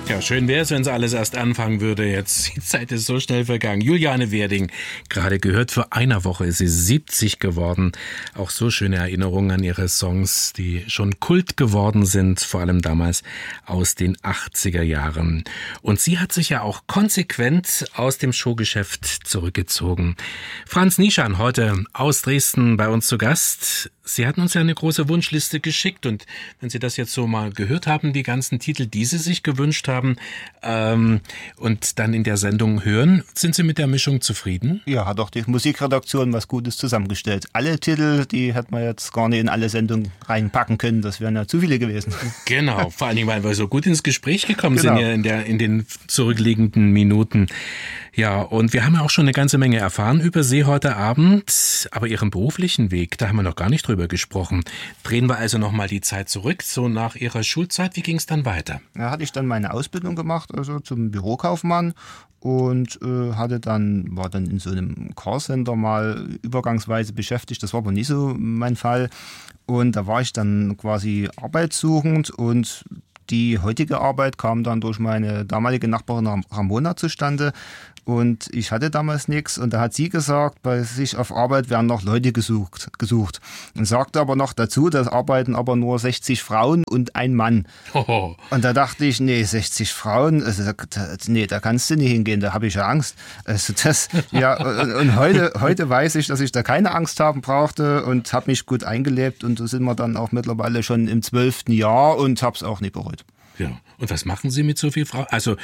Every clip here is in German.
Ja, schön wäre es, wenn es alles erst anfangen würde. Jetzt, die Zeit ist so schnell vergangen. Juliane Werding, gerade gehört, vor einer Woche ist sie 70 geworden. Auch so schöne Erinnerungen an ihre Songs, die schon Kult geworden sind, vor allem damals aus den 80er Jahren. Und sie hat sich ja auch konsequent aus dem Showgeschäft zurückgezogen. Franz Nischan, heute aus Dresden bei uns zu Gast. Sie hatten uns ja eine große Wunschliste geschickt und wenn Sie das jetzt so mal gehört haben, die ganzen Titel, die Sie sich gewünscht haben und dann in der Sendung hören, sind Sie mit der Mischung zufrieden? Ja, hat auch die Musikredaktion was Gutes zusammengestellt. Alle Titel, die hätten wir jetzt gar nicht in alle Sendungen reinpacken können, das wären ja zu viele gewesen. Genau, vor allen Dingen, weil wir so gut ins Gespräch gekommen sind ja in den zurückliegenden Minuten. Ja, und wir haben ja auch schon eine ganze Menge erfahren über Sie heute Abend, aber Ihren beruflichen Weg, da haben wir noch gar nicht drüber gesprochen. Drehen wir also nochmal die Zeit zurück, so nach Ihrer Schulzeit, wie ging es dann weiter? Da hatte ich dann meine Ausbildung gemacht, also zum Bürokaufmann und war dann in so einem Callcenter mal übergangsweise beschäftigt, das war aber nicht so mein Fall. Und da war ich dann quasi arbeitssuchend und die heutige Arbeit kam dann durch meine damalige Nachbarin Ramona zustande. Und ich hatte damals nichts und da hat sie gesagt, bei sich auf Arbeit werden noch Leute gesucht. Und sagte aber noch dazu, da arbeiten aber nur 60 Frauen und ein Mann. Hoho. Und da dachte ich, nee, 60 Frauen, also da kannst du nicht hingehen, da habe ich ja Angst. Also das, ja, und heute weiß ich, dass ich da keine Angst haben brauchte und habe mich gut eingelebt und da sind wir dann auch mittlerweile schon im 12. Jahr und habe es auch nicht bereut. Ja. Und was machen Sie mit so viel Frauen? Also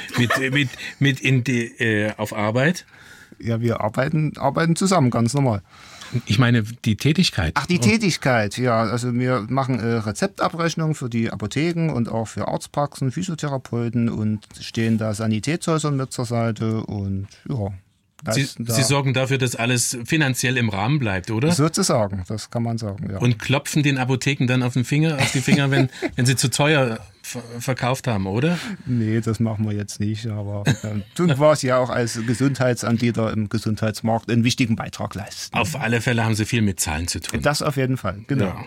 auf Arbeit? Ja, wir arbeiten zusammen, ganz normal. Ich meine, die Tätigkeit. Ach, die Tätigkeit, ja. Also wir machen Rezeptabrechnungen für die Apotheken und auch für Arztpraxen, Physiotherapeuten und stehen da Sanitätshäusern mit zur Seite und ja. Sie sorgen dafür, dass alles finanziell im Rahmen bleibt, oder? Sozusagen, das kann man sagen, ja. Und klopfen den Apotheken dann auf die Finger, wenn sie zu teuer verkauft haben, oder? Nee, das machen wir jetzt nicht, aber tun wir es ja auch als Gesundheitsanbieter im Gesundheitsmarkt einen wichtigen Beitrag leisten. Auf alle Fälle haben Sie viel mit Zahlen zu tun. Das auf jeden Fall, genau. Ja.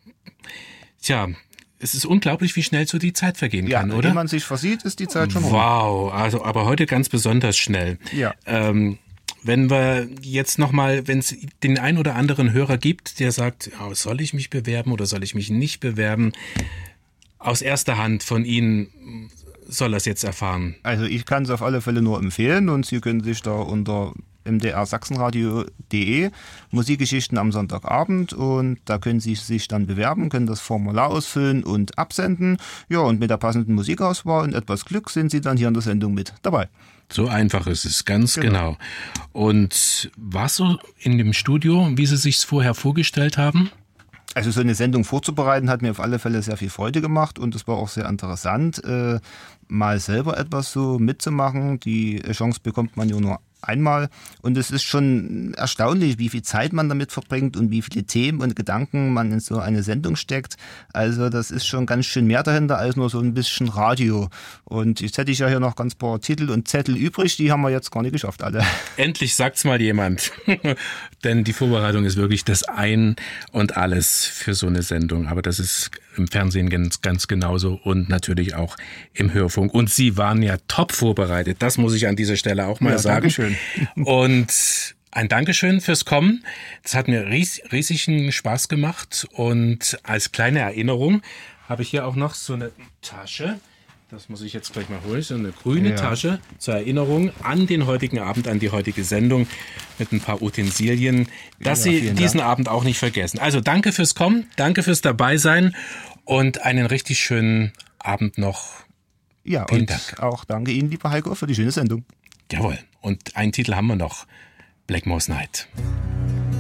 Tja, es ist unglaublich, wie schnell so die Zeit vergehen kann, oder? Wenn man sich versieht, ist die Zeit schon rum. Wow, also aber heute ganz besonders schnell. Ja. Wenn wir jetzt nochmal, wenn es den ein oder anderen Hörer gibt, der sagt, soll ich mich bewerben oder soll ich mich nicht bewerben, aus erster Hand von Ihnen soll er es jetzt erfahren. Also ich kann es auf alle Fälle nur empfehlen und Sie können sich da unter mdrsachsenradio.de Musikgeschichten am Sonntagabend und da können Sie sich dann bewerben, können das Formular ausfüllen und absenden. Ja, und mit der passenden Musikauswahl und etwas Glück sind Sie dann hier in der Sendung mit dabei. So einfach ist es, ganz genau. Und was so in dem Studio, wie Sie sich's vorher vorgestellt haben? Also so eine Sendung vorzubereiten hat mir auf alle Fälle sehr viel Freude gemacht und es war auch sehr interessant, mal selber etwas so mitzumachen. Die Chance bekommt man ja nur einmal und es ist schon erstaunlich, wie viel Zeit man damit verbringt und wie viele Themen und Gedanken man in so eine Sendung steckt. Also das ist schon ganz schön mehr dahinter als nur so ein bisschen Radio. Und jetzt hätte ich ja hier noch ganz paar Titel und Zettel übrig, die haben wir jetzt gar nicht geschafft alle. Endlich sagt's mal jemand, denn die Vorbereitung ist wirklich das Ein und Alles für so eine Sendung. Aber das ist im Fernsehen ganz genauso und natürlich auch im Hörfunk. Und Sie waren ja top vorbereitet, das muss ich an dieser Stelle auch mal sagen. Dankeschön. Und ein Dankeschön fürs Kommen. Das hat mir riesigen Spaß gemacht. Und als kleine Erinnerung habe ich hier auch noch so eine Tasche. Das muss ich jetzt gleich mal holen. So eine grüne Tasche zur Erinnerung an den heutigen Abend, an die heutige Sendung mit ein paar Utensilien, dass Sie diesen Abend auch nicht vergessen. Also danke fürs Kommen, danke fürs Dabeisein und einen richtig schönen Abend noch. Ja, vielen Dank. Auch danke Ihnen, lieber Heiko, für die schöne Sendung. Jawohl. Und einen Titel haben wir noch. Blackmore's Night.